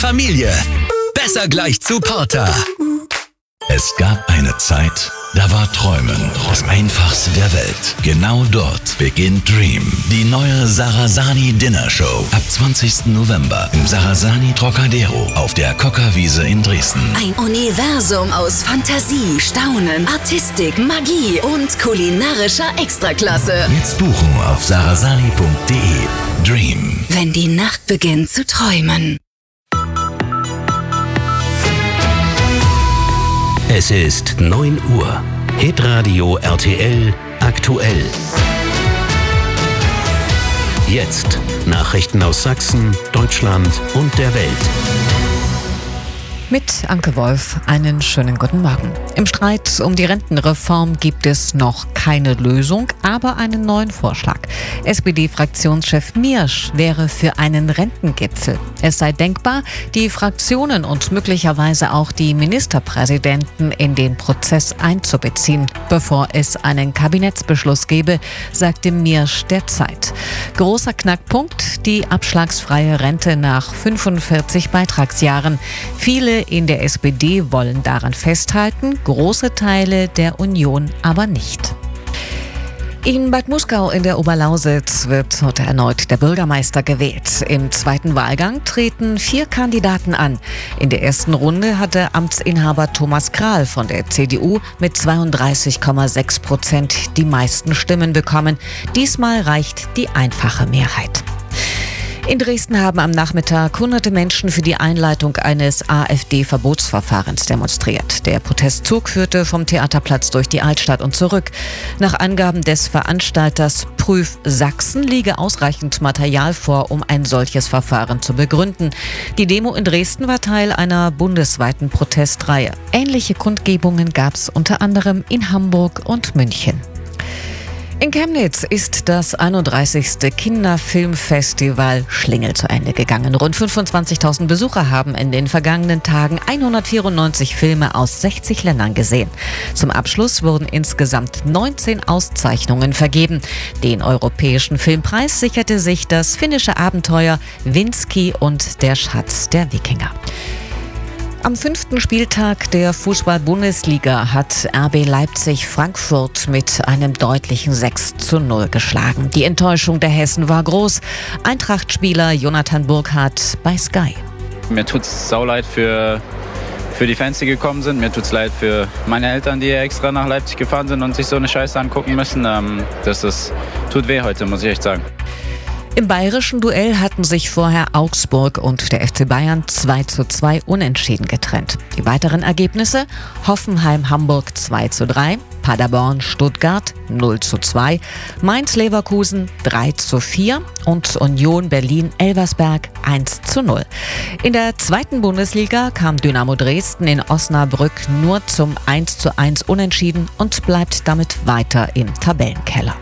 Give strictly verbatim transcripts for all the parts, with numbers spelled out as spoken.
Familie. Besser gleich zu Porter. Es gab eine Zeit, da war Träumen das Einfachste der Welt. Genau dort beginnt Dream, die neue Sarasani Dinner Show. Ab zwanzigsten November im Sarasani Trocadero auf der Kockerwiese in Dresden. Ein Universum aus Fantasie, Staunen, Artistik, Magie und kulinarischer Extraklasse. Jetzt buchen auf sarasani punkt de. Dream. Wenn die Nacht beginnt zu träumen. Es ist neun Uhr. Hitradio R T L aktuell. Jetzt Nachrichten aus Sachsen, Deutschland und der Welt. Mit Anke Wolf einen schönen guten Morgen. Im Streit um die Rentenreform gibt es noch keine Lösung, aber einen neuen Vorschlag. S P D-Fraktionschef Miersch wäre für einen Rentengipfel. Es sei denkbar, die Fraktionen und möglicherweise auch die Ministerpräsidenten in den Prozess einzubeziehen, bevor es einen Kabinettsbeschluss gebe, sagte Miersch der Zeit. Großer Knackpunkt, die abschlagsfreie Rente nach fünfundvierzig Beitragsjahren. Viele in der S P D wollen daran festhalten, große Teile der Union aber nicht. In Bad Muskau in der Oberlausitz wird heute erneut der Bürgermeister gewählt. Im zweiten Wahlgang treten vier Kandidaten an. In der ersten Runde hatte Amtsinhaber Thomas Krahl von der C D U mit zweiunddreißig Komma sechs Prozent die meisten Stimmen bekommen. Diesmal reicht die einfache Mehrheit. In Dresden haben am Nachmittag hunderte Menschen für die Einleitung eines AfD-Verbotsverfahrens demonstriert. Der Protestzug führte vom Theaterplatz durch die Altstadt und zurück. Nach Angaben des Veranstalters Prüf Sachsen liege ausreichend Material vor, um ein solches Verfahren zu begründen. Die Demo in Dresden war Teil einer bundesweiten Protestreihe. Ähnliche Kundgebungen gab es unter anderem in Hamburg und München. In Chemnitz ist das einunddreißigste Kinderfilmfestival Schlingel zu Ende gegangen. Rund fünfundzwanzigtausend Besucher haben in den vergangenen Tagen hundertvierundneunzig Filme aus sechzig Ländern gesehen. Zum Abschluss wurden insgesamt neunzehn Auszeichnungen vergeben. Den europäischen Filmpreis sicherte sich das finnische Abenteuer Winski und der Schatz der Wikinger. Am fünften Spieltag der Fußball-Bundesliga hat R B Leipzig Frankfurt mit einem deutlichen sechs zu null geschlagen. Die Enttäuschung der Hessen war groß. Eintracht-Spieler Jonathan Burkhardt bei Sky. Mir tut's sauleid für, für die Fans, die gekommen sind. Mir tut's leid für meine Eltern, die extra nach Leipzig gefahren sind und sich so eine Scheiße angucken müssen. Ähm, das ist, tut weh heute, muss ich echt sagen. Im bayerischen Duell hatten sich vorher Augsburg und der F C Bayern zwei zu zwei unentschieden getrennt. Die weiteren Ergebnisse: Hoffenheim-Hamburg zwei zu drei, Paderborn-Stuttgart null zu zwei, Mainz-Leverkusen drei zu vier und Union Berlin-Elversberg eins zu null. In der zweiten Bundesliga kam Dynamo Dresden in Osnabrück nur zum eins zu eins Unentschieden und bleibt damit weiter im Tabellenkeller.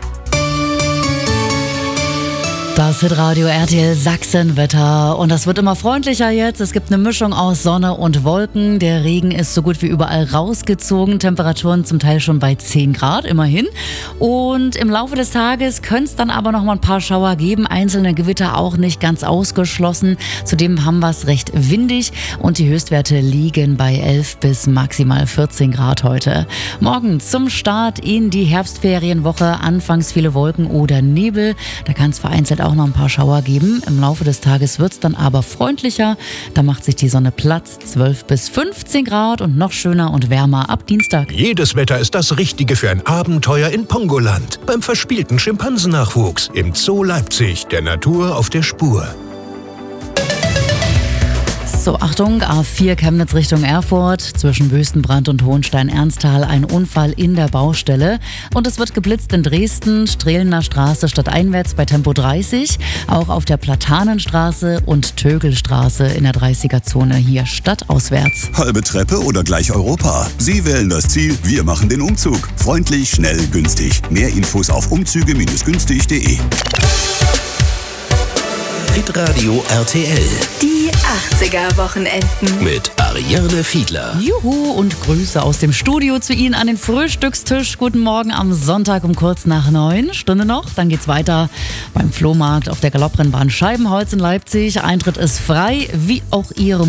Das Hitradio R T L Sachsenwetter. Und das wird immer freundlicher jetzt. Es gibt eine Mischung aus Sonne und Wolken. Der Regen ist so gut wie überall rausgezogen. Temperaturen zum Teil schon bei zehn Grad, immerhin. Und im Laufe des Tages könnte es dann aber noch mal ein paar Schauer geben. Einzelne Gewitter auch nicht ganz ausgeschlossen. Zudem haben wir es recht windig. Und die Höchstwerte liegen bei elf bis maximal vierzehn Grad heute. Morgen zum Start in die Herbstferienwoche. Anfangs viele Wolken oder Nebel. Da kann es vereinzelt auch noch ein paar Schauer geben. Im Laufe des Tages wird es dann aber freundlicher. Da macht sich die Sonne Platz. zwölf bis fünfzehn Grad und noch schöner und wärmer ab Dienstag. Jedes Wetter ist das Richtige für ein Abenteuer in Pongoland. Beim verspielten Schimpansennachwuchs im Zoo Leipzig, der Natur auf der Spur. So, Achtung, A vier Chemnitz Richtung Erfurt, zwischen Böstenbrand und Hohenstein-Ernsthal ein Unfall in der Baustelle. Und es wird geblitzt in Dresden, Strehlener Straße stadteinwärts bei Tempo dreißig, auch auf der Platanenstraße und Tögelstraße in der dreißiger-Zone hier stadtauswärts. Halbe Treppe oder gleich Europa? Sie wählen das Ziel, wir machen den Umzug. Freundlich, schnell, günstig. Mehr Infos auf umzüge günstig punkt de. Hitradio R T L. Die achtziger-Wochenenden. Mit Ariane Fiedler. Juhu und Grüße aus dem Studio zu Ihnen an den Frühstückstisch. Guten Morgen am Sonntag um kurz nach neun. Stunde noch, dann geht's weiter beim Flohmarkt auf der Galopprennbahn Scheibenholz in Leipzig. Eintritt ist frei, wie auch Ihre